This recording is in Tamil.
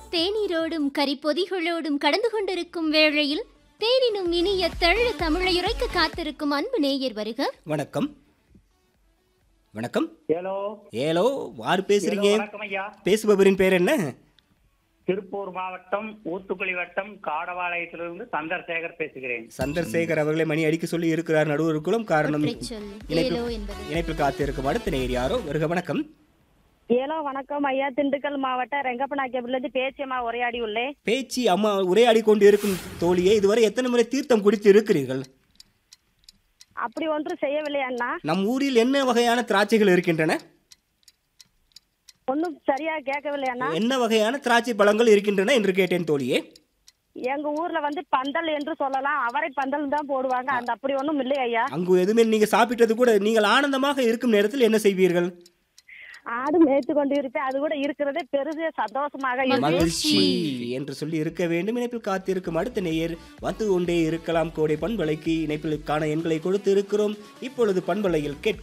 தேநீரோடும் கரிப்பொதிகளோடும் கடந்து கொண்டிருக்கும் வேளையில் தேனினும் இனிய தெள்ள தமிழையுரைக்க காத்திருக்கும் அன்பு நேயர் வருக. வணக்கம். வணக்கம். ஏலோ ஏலோ, யார் பேசுறீங்க? வணக்கம் ஐயா. பேசுபவரின் பேர் என்ன? திருப்பூர் மாவட்டம் ஊத்துக்குளி வட்டம் காடவாளையத்திலிருந்து சந்திரசேகர் பேசுகிறேன். சந்திரசேகர் அவர்களை மணி அடிக்க சொல்லி இருக்கிறார் நடுவருக்குளும் காரணம் ஒற்றைச் சொல் ஏலோ என்பது. இணைப்பில் காத்திருக்கும் அடுத்த நேயர் யாரோ வருக. வணக்கம். ஏலோ வணக்கம் ஐயா. திண்டுக்கல் மாவட்டம் ரெங்கப்பநாயக்கபுரத்திலிருந்து பேச்சியம்மா உரையாடி உள்ளேன். பேச்சு அம்மா உரையாடி கொண்டு இருக்கும் தோழியே, இதுவரை எத்தனை முறை தீர்த்தம் குடித்து இருக்கிறீர்கள்? அப்படி ஒன்றும் செய்யவில்லை அண்ணா. நம் ஊரில் என்ன வகையான திராட்சைகள் இருக்கின்றன? ஒன்றும் சரியா கேட்கவில்லை அண்ணா. என்ன வகையான திராட்சை பழங்கள் இருக்கின்றன என்று கேட்டேன் தோழியே. எங்க ஊர்ல பந்தல் என்று சொல்லலாம், அவரை பந்தல் தான் போடுவாங்க. அந்த அப்படி ஒன்றும் இல்லை ஐயா. அங்கு எதுவுமே நீங்க சாப்பிட்டது கூட நீங்கள் ஆனந்தமாக இருக்கும் நேரத்தில் என்ன செய்வீர்கள்? ஆடு மேய்த்து கொண்டு இருப்பேன். அது கூட இருக்கிறதே பெருசு சந்தோஷமாக மகிழ்ச்சி என்று சொல்லி இருக்க வேண்டும். இணைப்பில் காத்திருக்கும் அடுத்த நேயர் வந்து கொண்டே இருக்கலாம். கோடை பண்பலைக்கு இணைப்பிலுக்கான எண்களை கொடுத்து இருக்கிறோம். இப்பொழுது பண்பலையில் கேட்க